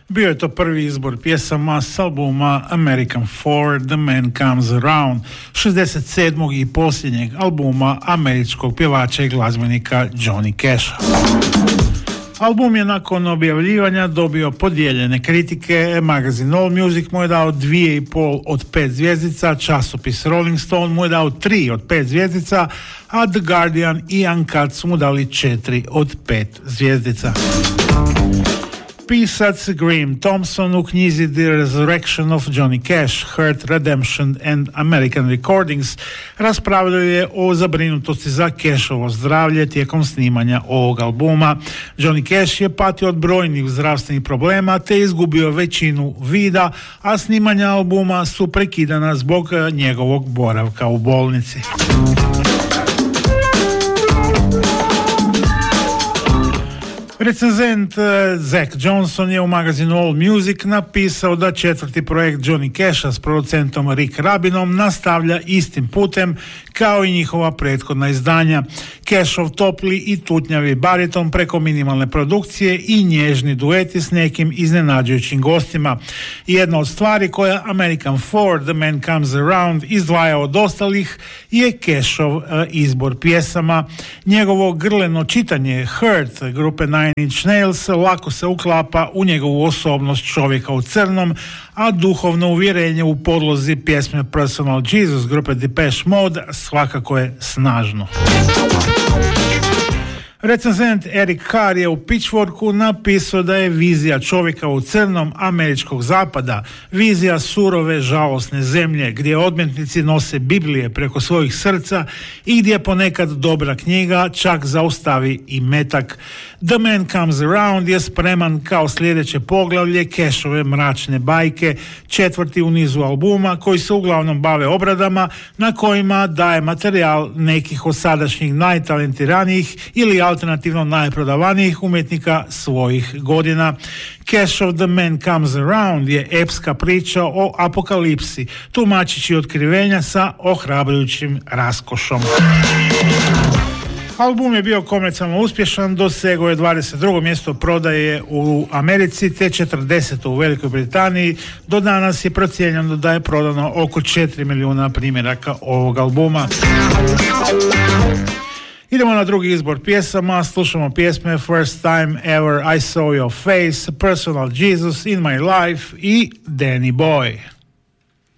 Bio je to prvi izbor pjesama s albuma American Four, The Man Comes Around, 67. i posljednjeg albuma američkog pjevača i glazbenika Johnny Casha. Album je nakon objavljivanja dobio podijeljene kritike, magazin All Music mu je dao 2,5 od 5 zvjezdica, časopis Rolling Stone mu je dao 3 od 5 zvjezdica, a The Guardian i Uncut su mu dali 4 od 5 zvjezdica. Pisac Graham Thompson u knjizi The Resurrection of Johnny Cash, Hurt, Redemption and American Recordings raspravljao je o zabrinutosti za Cashovo zdravlje tijekom snimanja ovog albuma. Johnny Cash je patio od brojnih zdravstvenih problema te izgubio većinu vida, a snimanja albuma su prekidana zbog njegovog boravka u bolnici. Recenzent Zach Johnson je u magazinu All Music napisao da četvrti projekt Johnny Casha s producentom Rick Rubinom nastavlja istim putem kao i njihova prethodna izdanja. Cashov topli i tutnjavi bariton preko minimalne produkcije i nježni dueti s nekim iznenađujućim gostima. Jedna od stvari koja American Four, The Man Comes Around izdvaja od ostalih je Cashov izbor pjesama. Njegovo grleno čitanje Hurt grupe Nine Inch Nails lako se uklapa u njegovu osobnost čovjeka u crnom, a duhovno uvjerenje u podlozi pjesme Personal Jesus grupe Depeche Mode svakako je snažno. Recenzent Eric Carr je u Pitchforku napisao da je vizija čovjeka u crnom američkog zapada vizija surove, žalosne zemlje gdje odmetnici nose Biblije preko svojih srca i gdje ponekad dobra knjiga čak zaustavi i metak. The Man Comes Around je spreman kao sljedeće poglavlje Cashove mračne bajke, četvrti u nizu albuma koji se uglavnom bave obradama na kojima daje materijal nekih od sadašnjih najtalentiranijih ili alternativno najprodavanijih umjetnika svojih godina. Cashov The Man Comes Around je epska priča o apokalipsi, tumačići otkrivenja sa ohrabrujućim raskošom. Album je bio komercijalno uspješan, dosegao je 22. mjesto prodaje u Americi te 40. u Velikoj Britaniji. Do danas je procijenjeno da je prodano oko 4 milijuna primjeraka ovog albuma. Idemo na drugi izbor pjesama, slušamo pjesme First Time Ever I Saw Your Face, Personal Jesus, In My Life i Danny Boy.